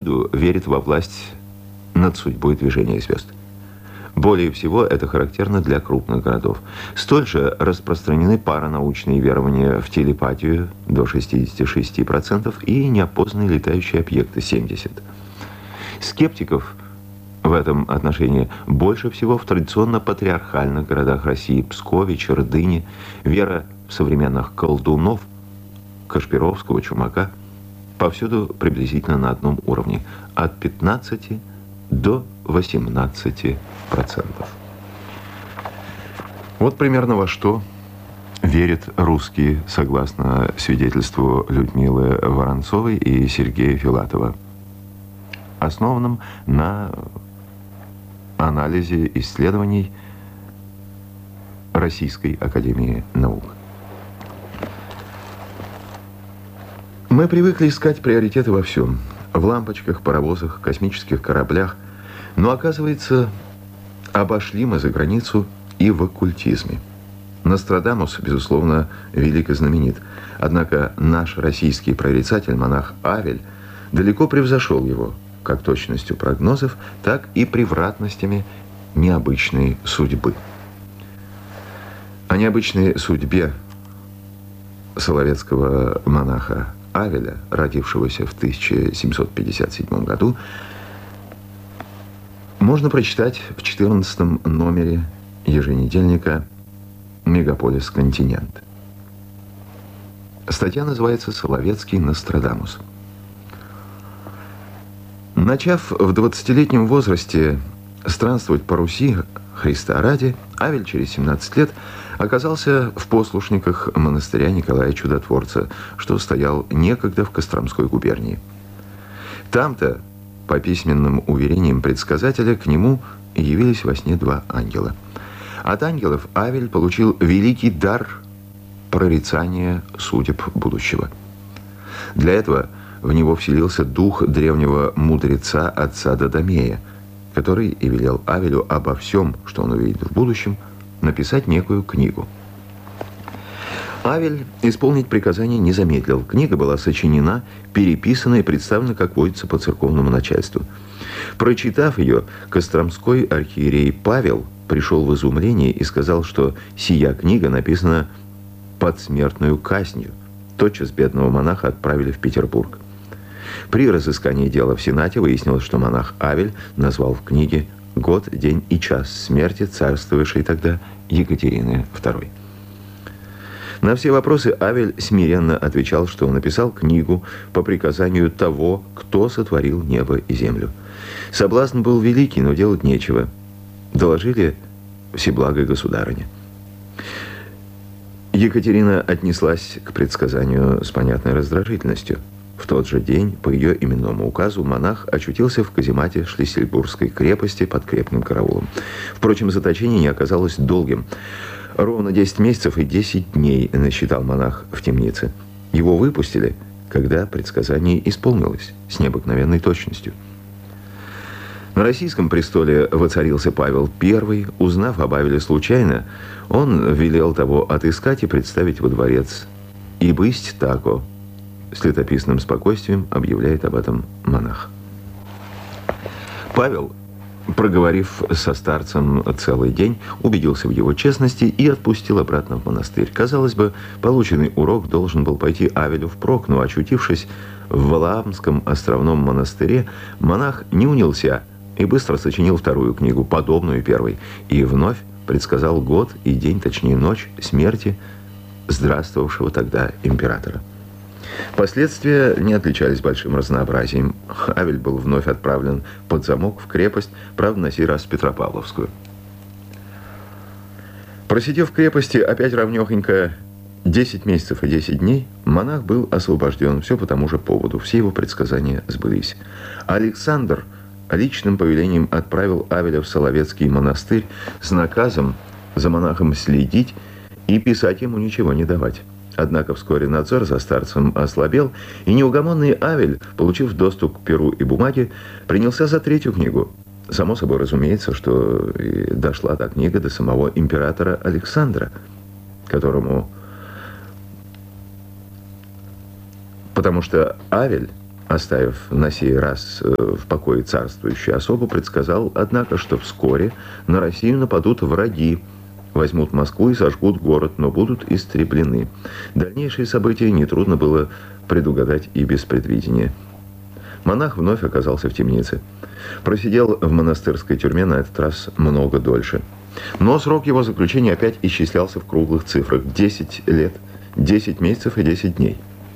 виду верит во власть над судьбой движения звезд. Более всего это характерно для крупных городов. Столь же распространены паранаучные верования в телепатию до 66% и неопознанные летающие объекты 70%. Скептиков в этом отношении больше всего в традиционно патриархальных городах России – Пскове, Чердыне. Вера в современных колдунов, Кашпировского, Чумака повсюду приблизительно на одном уровне – от 15 до 18%. Вот примерно во что верят русские, согласно свидетельству Людмилы Воронцовой и Сергея Филатова, основанном на анализе исследований Российской академии наук. Мы привыкли искать приоритеты во всем. В лампочках, паровозах, космических кораблях. Но, оказывается, обошли мы за границу и в оккультизме. Нострадамус, безусловно, велик и знаменит. Однако наш российский прорицатель, монах Авель, далеко превзошел его как точностью прогнозов, так и превратностями необычной судьбы. О необычной судьбе соловецкого монаха Авеля, родившегося в 1757 году, можно прочитать в 14 номере еженедельника «Мегаполис Континент». Статья называется «Соловецкий Нострадамус». Начав в 20-летнем возрасте странствовать по Руси Христа ради, Авель через 17 лет оказался в послушниках монастыря Николая Чудотворца, что стоял некогда в Костромской губернии. Там-то, по письменным уверениям предсказателя, к нему явились во сне два ангела. От ангелов Авель получил великий дар прорицания судеб будущего. Для этого в него вселился дух древнего мудреца отца Додомея, который и велел Авелю обо всем, что он увидит в будущем, написать некую книгу. Авель исполнить приказание не замедлил. Книга была сочинена, переписана и представлена, как водится, по церковному начальству. Прочитав ее, костромской архиерей Павел пришел в изумление и сказал, что сия книга написана под смертную казнью. Тотчас бедного монаха отправили в Петербург. При разыскании дела в Сенате выяснилось, что монах Авель назвал в книге год, день и час смерти царствовавшей тогда Екатерины II. На все вопросы Авель смиренно отвечал, что он написал книгу по приказанию того, кто сотворил небо и землю. Соблазн был великий, но делать нечего. Доложили всеблагой государыне. Екатерина отнеслась к предсказанию с понятной раздражительностью. В тот же день, по ее именному указу, монах очутился в каземате Шлиссельбургской крепости под крепким караулом. Впрочем, заточение не оказалось долгим. Ровно 10 месяцев и 10 дней насчитал монах в темнице. Его выпустили, когда предсказание исполнилось с необыкновенной точностью. На российском престоле воцарился Павел I. Узнав об Авеле случайно, он велел того отыскать и представить во дворец. «И бысть тако», с летописным спокойствием объявляет об этом монах. Павел, проговорив со старцем целый день, убедился в его честности и отпустил обратно в монастырь. Казалось бы, полученный урок должен был пойти Авелю впрок, но, очутившись в Валаамском островном монастыре, монах не унялся и быстро сочинил вторую книгу, подобную первой, и вновь предсказал год и день, точнее ночь, смерти здравствовавшего тогда императора. Последствия не отличались большим разнообразием. Авель был вновь отправлен под замок в крепость, правда, на сей раз в Петропавловскую. Просидев в крепости опять равнёхонько 10 месяцев и 10 дней, монах был освобожден. Все по тому же поводу. Все его предсказания сбылись. Александр личным повелением отправил Авеля в Соловецкий монастырь с наказом за монахом следить и писать ему ничего не давать. Однако вскоре надзор за старцем ослабел, и неугомонный Авель, получив доступ к перу и бумаге, принялся за третью книгу. Само собой разумеется, что и дошла та книга до самого императора Александра, которому... Потому что Авель оставив на сей раз в покое царствующую особу, предсказал, однако, что вскоре на Россию нападут враги, возьмут Москву и сожгут город, но будут истреблены. Дальнейшие события нетрудно было предугадать и без предвидения. Монах вновь оказался в темнице. Просидел в монастырской тюрьме на этот раз много дольше. Но срок его заключения опять исчислялся в круглых цифрах. 10 лет, 10 месяцев и 10 дней.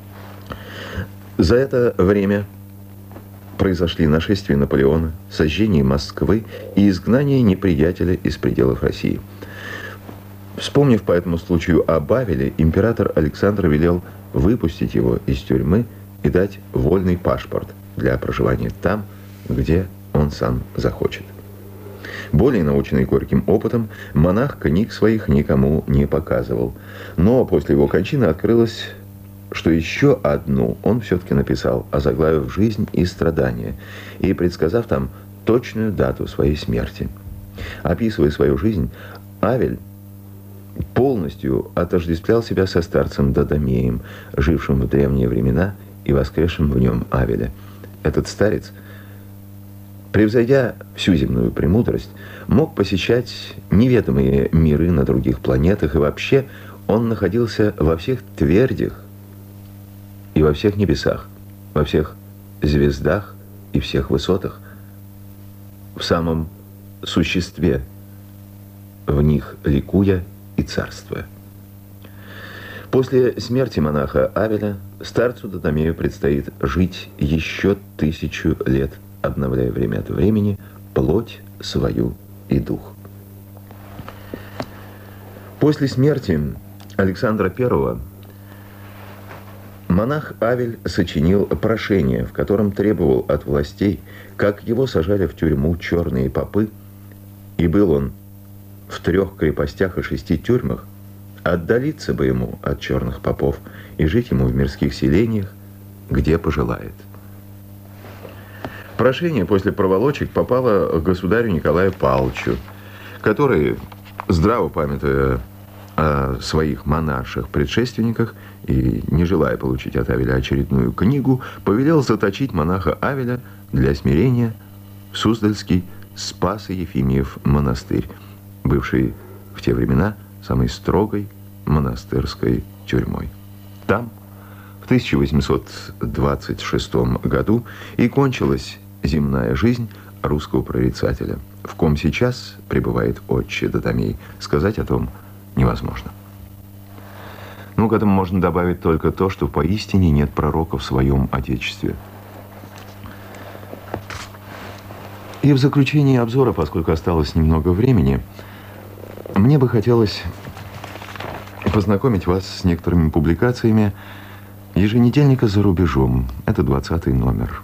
За это время произошли нашествие Наполеона, сожжение Москвы и изгнание неприятеля из пределов России. Вспомнив по этому случаю о Бавеле, император Александр велел выпустить его из тюрьмы и дать вольный паспорт для проживания там, где он сам захочет. Более наученный горьким опытом, монах книг своих никому не показывал. Но после его кончины открылось, что еще одну он все-таки написал, озаглавив «Жизнь и страдания» и предсказав там точную дату своей смерти. Описывая свою жизнь, Авель полностью отождествлял себя со старцем Додомеем, жившим в древние времена и воскресшим в нем Авеля. Этот старец, превзойдя всю земную премудрость, мог посещать неведомые миры на других планетах, и вообще он находился во всех твердях и во всех небесах, во всех звездах и всех высотах, в самом существе, в них ликуя и царствуя. После смерти монаха Авеля старцу Додомею предстоит жить еще 1000 лет, обновляя время от времени плоть свою и дух. После смерти Александра I монах Авель сочинил прошение, в котором требовал от властей, как его сажали в тюрьму черные попы, и был он в 3 крепостях и 6 тюрьмах, отдалиться бы ему от черных попов и жить ему в мирских селениях, где пожелает. Прошение после проволочек попало к государю Николаю Павловичу, который, здраво памятуя о своих монарших предшественниках и не желая получить от Авеля очередную книгу, повелел заточить монаха Авеля для смирения в Суздальский Спасо-Ефимиев монастырь, бывший в те времена самой строгой монастырской тюрьмой. Там в 1826 году и кончилась земная жизнь русского прорицателя. В ком сейчас пребывает отче Додомей, сказать о том невозможно. Ну, к этому можно добавить только то, что поистине нет пророка в своем Отечестве. И в заключении обзора, поскольку осталось немного времени, мне бы хотелось познакомить вас с некоторыми публикациями еженедельника «За рубежом». Это 20-й номер.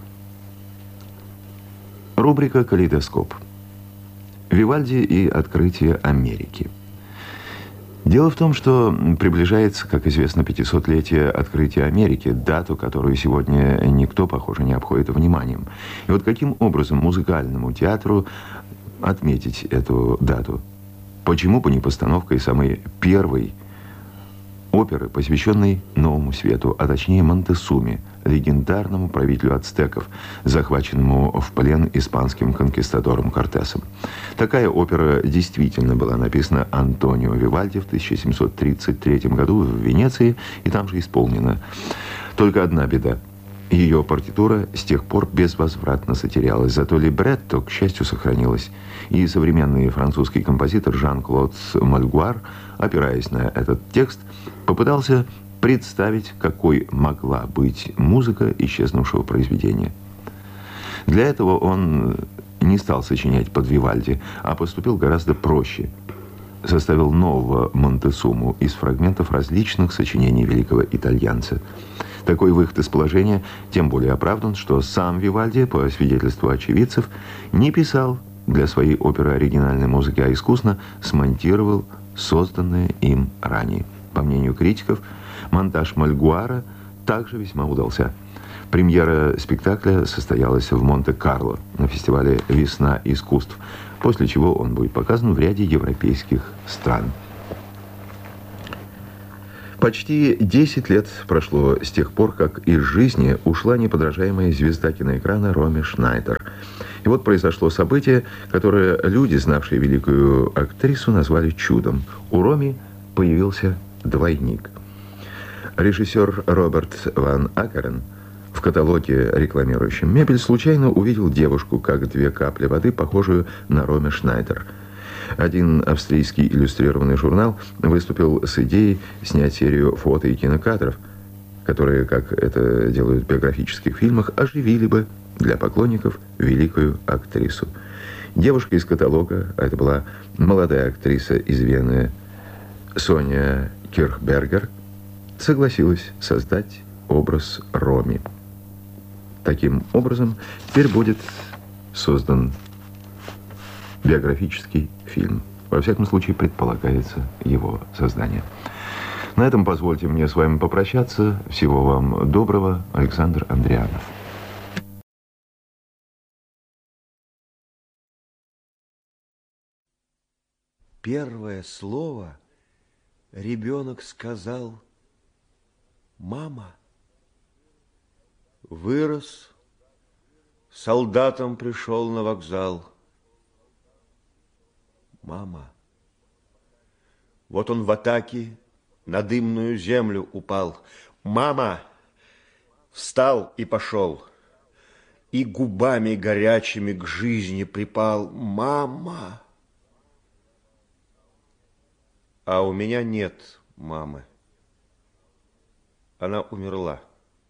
Рубрика «Калейдоскоп». Вивальди и открытие Америки. Дело в том, что приближается, как известно, 500-летие открытия Америки, дату, которую сегодня никто, похоже, не обходит вниманием. И вот каким образом музыкальному театру отметить эту дату? Почему бы не постановкой самой первой оперы, посвященной Новому Свету, а точнее Монтесуме, легендарному правителю ацтеков, захваченному в плен испанским конкистадором Кортесом. Такая опера действительно была написана Антонио Вивальди в 1733 году в Венеции и там же исполнена. Только одна беда. Ее партитура с тех пор безвозвратно затерялась, зато либретто, к счастью, сохранилось. И современный французский композитор Жан-Клод Мальгуар, опираясь на этот текст, попытался представить, какой могла быть музыка исчезнувшего произведения. Для этого он не стал сочинять под Вивальди, а поступил гораздо проще. Составил нового Монтесуму из фрагментов различных сочинений великого итальянца. Такой выход из положения тем более оправдан, что сам Вивальди, по свидетельству очевидцев, не писал для своей оперы оригинальной музыки, а искусно смонтировал созданное им ранее. По мнению критиков, монтаж Мальгуара также весьма удался. Премьера спектакля состоялась в Монте-Карло на фестивале «Весна искусств», после чего он будет показан в ряде европейских стран. Почти 10 лет прошло с тех пор, как из жизни ушла неподражаемая звезда киноэкрана Роми Шнайдер. И вот произошло событие, которое люди, знавшие великую актрису, назвали чудом. У Роми появился двойник. Режиссер Роберт Ван Акерен в каталоге, рекламирующем мебель, случайно увидел девушку, как две капли воды, похожую на Роми Шнайдер. Один австрийский иллюстрированный журнал выступил с идеей снять серию фото и кинокадров, которые, как это делают в биографических фильмах, оживили бы для поклонников великую актрису. Девушка из каталога, а это была молодая актриса из Вены Соня Кирхбергер, согласилась создать образ Роми. Таким образом, теперь будет создан биографический фильм. Во всяком случае, предполагается его создание. На этом позвольте мне с вами попрощаться. Всего вам доброго. Александр Андрианов. Первое слово ребенок сказал: «Мама». Вырос, солдатом пришел на вокзал. Мама. Вот он в атаке на дымную землю упал. Мама. Встал и пошел, и губами горячими к жизни припал. Мама. А у меня нет мамы. Она умерла.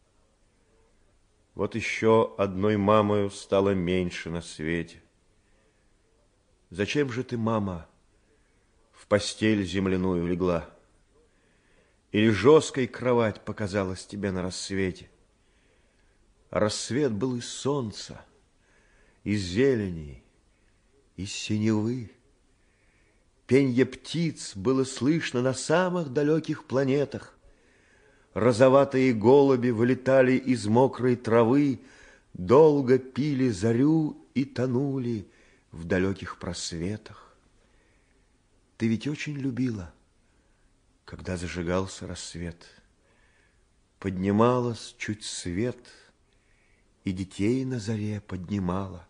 Вот еще одной мамою стало меньше на свете. Зачем же ты, мама, в постель земляную легла? Или жесткой кровать показалась тебе на рассвете? А рассвет был из солнца, из зелени, из синевы. Пенье птиц было слышно на самых далеких планетах. Розоватые голуби вылетали из мокрой травы, долго пили зарю и тонули в далеких просветах. Ты ведь очень любила, когда зажигался рассвет. Поднималась чуть свет, и детей на заре поднимала.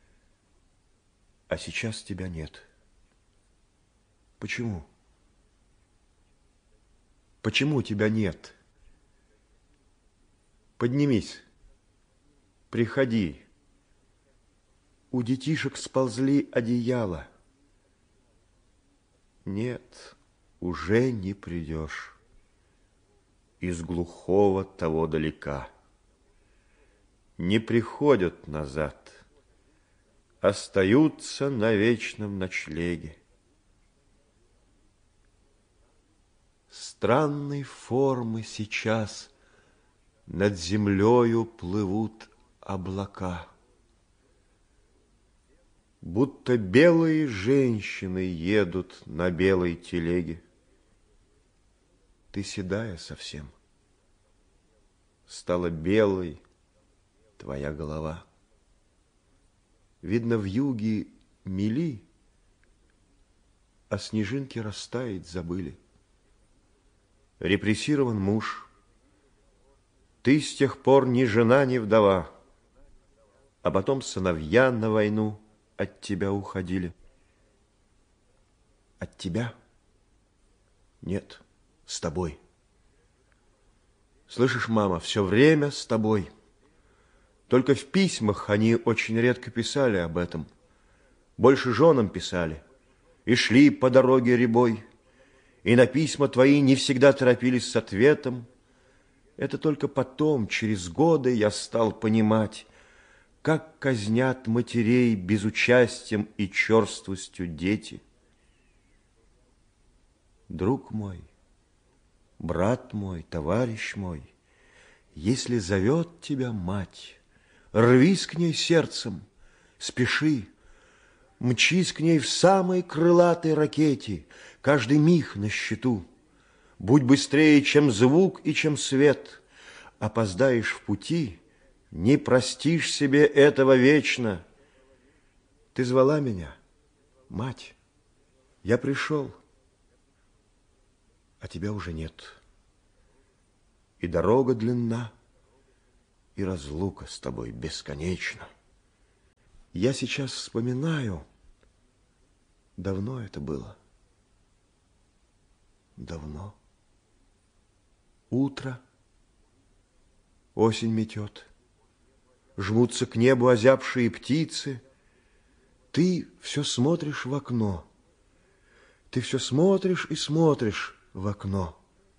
А сейчас тебя нет. Почему? Почему тебя нет? Поднимись, приходи. У детишек сползли одеяла. Нет, уже не придешь из глухого того далека. Не приходят назад, остаются на вечном ночлеге. Странной формы сейчас над землею плывут облака. Будто белые женщины едут на белой телеге. Ты седая совсем, стала белой твоя голова. Видно, вьюги мели, а снежинки растаять забыли. Репрессирован муж, ты с тех пор ни жена, ни вдова, а потом сыновья на войну от тебя уходили. От тебя? Нет, с тобой. Слышишь, мама, все время с тобой. Только в письмах они очень редко писали об этом. Больше женам писали. И шли по дороге рябой. И на письма твои не всегда торопились с ответом. Это только потом, через годы, я стал понимать, как казнят матерей безучастием и черствостью дети. Друг мой, брат мой, товарищ мой, если зовет тебя мать, рвись к ней сердцем, спеши, мчись к ней в самой крылатой ракете, каждый миг на счету. Будь быстрее, чем звук и чем свет. Опоздаешь в пути, не простишь себе этого вечно. Ты звала меня, мать, я пришел, а тебя уже нет. и дорога длинна, и разлука с тобой бесконечна. Я сейчас вспоминаю, давно это было. Давно. Утро, осень метет, жмутся к небу озябшие птицы. Ты все смотришь в окно. Ты все смотришь и смотришь в окно.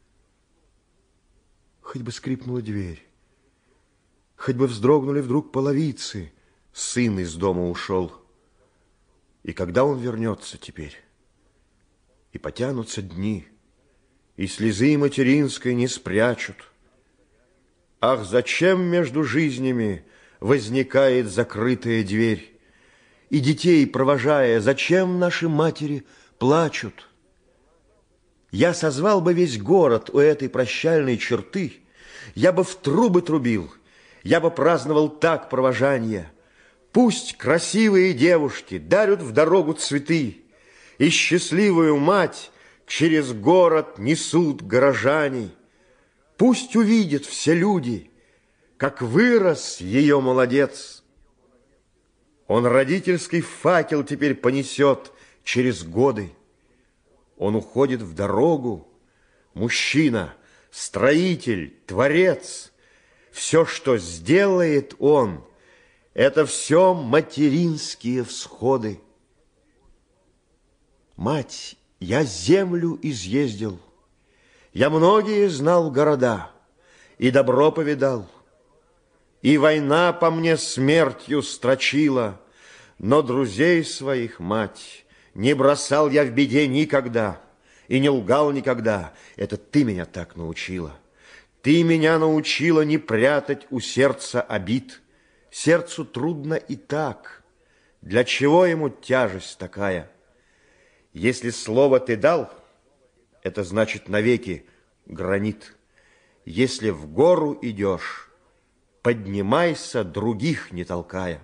Хоть бы скрипнула дверь, хоть бы вздрогнули вдруг половицы. Сын из дома ушел. И когда он вернется теперь? И потянутся дни, и слезы материнской не спрячут. Ах, зачем между жизнями возникает закрытая дверь? И детей провожая, зачем наши матери плачут? Я созвал бы весь город у этой прощальной черты, я бы в трубы трубил, я бы праздновал так провожанье. Пусть красивые девушки дарят в дорогу цветы, и счастливую мать через город несут горожане. Пусть увидят все люди, как вырос ее молодец. Он родительский факел теперь понесет через годы. Он уходит в дорогу, мужчина, строитель, творец. Все, что сделает он, это все материнские всходы. Мать, я землю изъездил, я многие знал города, и добро повидал, и война по мне смертью строчила, но друзей своих, мать, не бросал я в беде никогда и не лгал никогда. Это ты меня так научила. Ты меня научила не прятать у сердца обид. Сердцу трудно и так. Для чего ему тяжесть такая? Если слово ты дал, это значит навеки гранит. Если в гору идешь, поднимайся, других не толкая.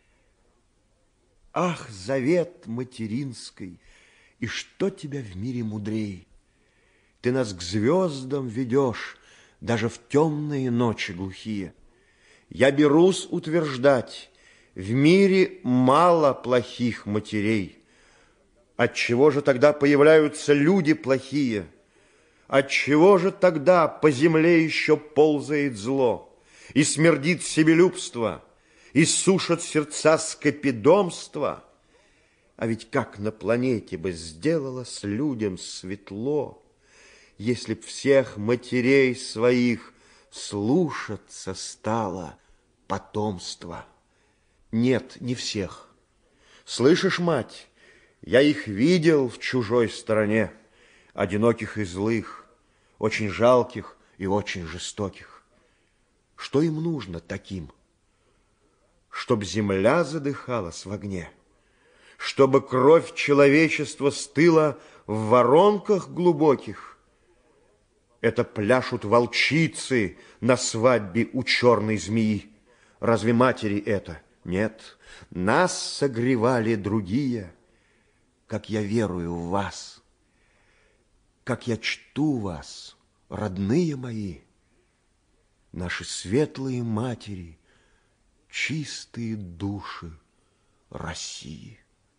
Ах, завет материнский, и что тебя в мире мудрей? Ты нас к звездам ведешь, даже в темные ночи глухие. Я берусь утверждать, в мире мало плохих матерей. Отчего же тогда появляются люди плохие? Отчего же тогда по земле еще ползает зло, и смердит себелюбство, и сушат сердца скопидомства? А ведь как на планете бы сделалось людям светло, если б всех матерей своих слушаться стало потомство. Нет, не всех. Слышишь, мать, я их видел в чужой стороне, одиноких и злых, очень жалких и очень жестоких. Что им нужно таким? Чтоб земля задыхалась в огне, чтобы кровь человечества стыла в воронках глубоких. Это пляшут волчицы на свадьбе у черной змеи. Разве матери это? Нет, нас согревали другие. Как я верую в вас, как я чту вас, родные мои, наши светлые матери, чистые души России.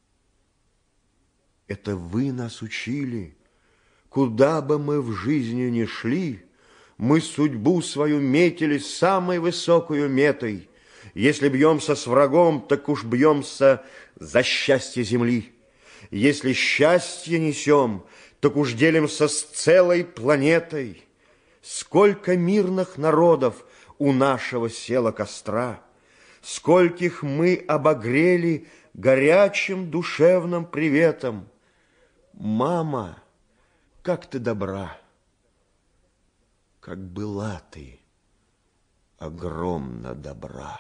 Это вы нас учили. Куда бы мы в жизни ни шли, мы судьбу свою метили самой высокою метой. Если бьемся с врагом, так уж бьемся за счастье земли. Если счастье несем, так уж делимся с целой планетой. Сколько мирных народов у нашего села костра, скольких мы обогрели горячим душевным приветом. Мама, как ты добра, как была ты огромно добра.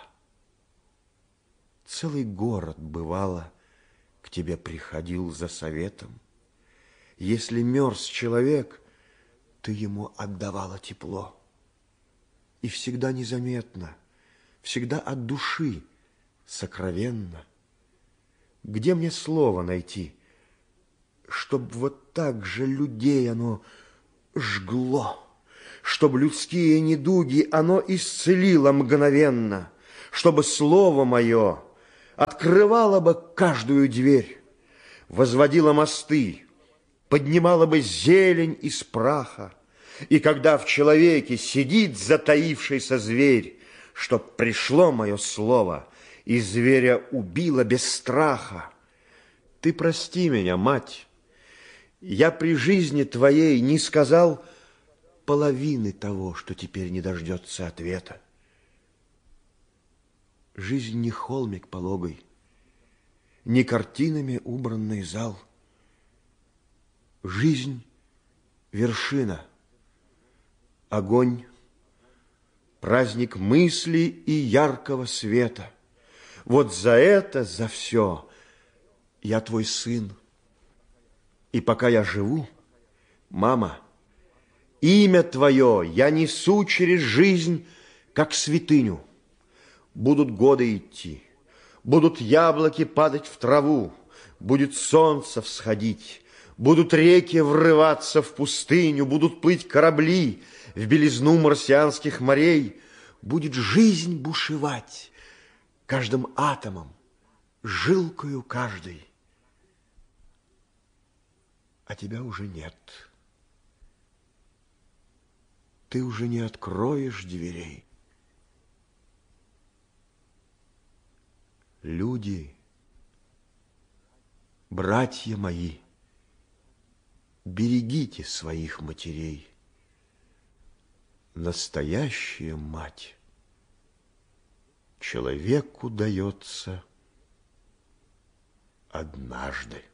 Целый город, бывало, к тебе приходил за советом. Если мерз человек, ты ему отдавала тепло. И всегда незаметно, всегда от души, сокровенно. Где мне слово найти, чтоб вот так же людей оно жгло, чтоб людские недуги оно исцелило мгновенно, чтобы слово мое открывало бы каждую дверь, возводило мосты, поднимало бы зелень из праха, и когда в человеке сидит затаившийся зверь, чтоб пришло мое слово, и зверя убило без страха. Ты прости меня, мать, я при жизни твоей не сказал половины того, что теперь не дождется ответа. Жизнь не холмик пологой, не картинами убранный зал. Жизнь — вершина, огонь, праздник мысли и яркого света. Вот за это, за все я твой сын. И пока я живу, мама, имя твое я несу через жизнь, как святыню. Будут годы идти, будут яблоки падать в траву, будет солнце всходить, будут реки врываться в пустыню, будут плыть корабли в белизну марсианских морей, будет жизнь бушевать каждым атомом, жилкою каждой. А тебя уже нет. Ты уже не откроешь дверей. Люди, братья мои, берегите своих матерей. Настоящая мать человеку дается однажды.